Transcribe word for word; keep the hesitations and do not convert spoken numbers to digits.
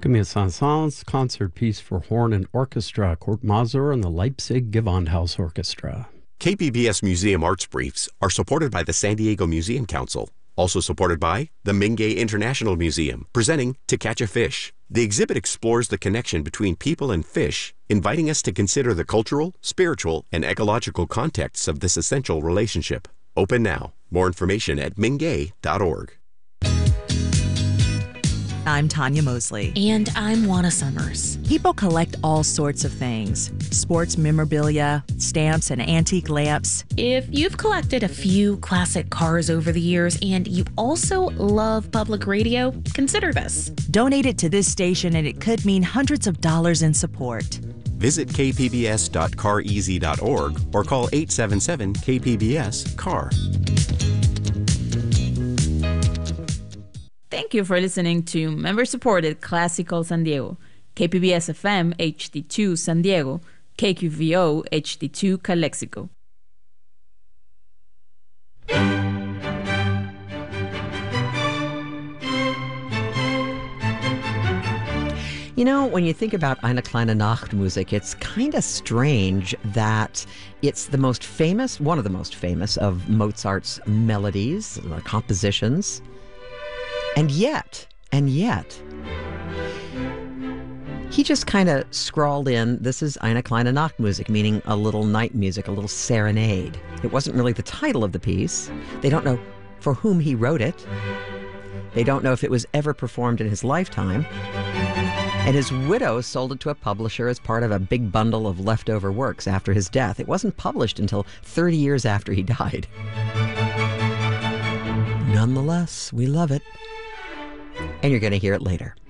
Give me a Saint-Saëns concert piece for horn and orchestra, Kurt Masur and the Leipzig Gewandhaus Orchestra. K P B S Museum Arts Briefs are supported by the San Diego Museum Council. Also supported by the Mingei International Museum, presenting To Catch a Fish. The exhibit explores the connection between people and fish, inviting us to consider the cultural, spiritual, and ecological contexts of this essential relationship. Open now. More information at mingei dot org. I'm Tanya Mosley. And I'm Juana Summers. People collect all sorts of things. Sports memorabilia, stamps, and antique lamps. If you've collected a few classic cars over the years and you also love public radio, consider this. Donate it to this station and it could mean hundreds of dollars in support. Visit k p b s dot car easy dot org or call eight seven seven K P B S C A R. Thank you for listening to member-supported Classical San Diego, K P B S F M H D two San Diego, K Q V O H D two Calexico. You know, when you think about Eine kleine Nachtmusik, it's kind of strange that it's the most famous, one of the most famous of Mozart's melodies, uh, compositions. And yet, and yet, he just kind of scrawled in, this is Eine kleine Nachtmusik, meaning a little night music, a little serenade. It wasn't really the title of the piece. They don't know for whom he wrote it. They don't know if it was ever performed in his lifetime. And his widow sold it to a publisher as part of a big bundle of leftover works after his death. It wasn't published until thirty years after he died. Nonetheless, we love it. And you're going to hear it later.